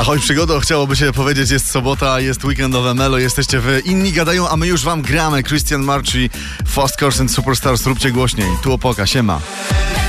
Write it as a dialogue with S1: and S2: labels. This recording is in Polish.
S1: Ahoj przygodo, chciałoby się powiedzieć, jest sobota, jest weekendowe melo, jesteście wy, inni gadają, a my już wam gramy. Christian Marchi, Fast Cars and Superstars, róbcie głośniej. Tu Opoka, siema.